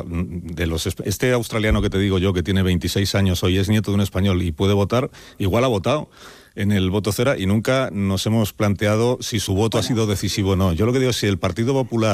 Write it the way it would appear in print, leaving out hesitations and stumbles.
este australiano que te digo yo, que tiene 26 años hoy, es nieto de un español y puede votar, igual ha votado en el voto cero y nunca nos hemos planteado si su voto ha sido decisivo o no. Yo lo que digo es si el Partido Popular